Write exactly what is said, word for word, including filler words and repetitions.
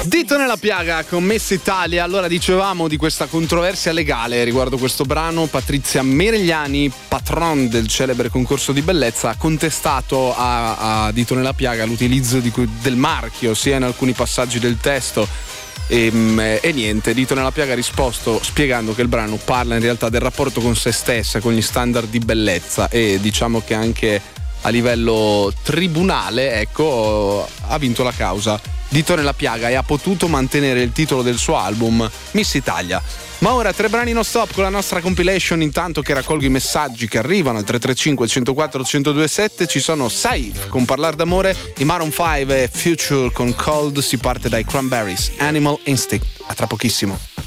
Dito nella piaga con Miss Italia. Allora, dicevamo di questa controversia legale riguardo questo brano. Patrizia Merigliani, patron del celebre concorso di bellezza, ha contestato a, a Dito nella piaga l'utilizzo di, del marchio sia in alcuni passaggi del testo e, e niente, Dito nella piaga ha risposto spiegando che il brano parla in realtà del rapporto con se stessa, con gli standard di bellezza, e diciamo che anche a livello tribunale, ecco, ha vinto la causa Dito nella piaga e ha potuto mantenere il titolo del suo album, Miss Italia. Ma ora tre brani non stop con la nostra compilation, intanto che raccolgo i messaggi che arrivano al tre tre cinque, centoquattro, centodue sette. Ci sono Saif con Parlar d'amore, i Maroon cinque e Future con Cold. Si parte dai Cranberries, Animal Instinct. A tra pochissimo.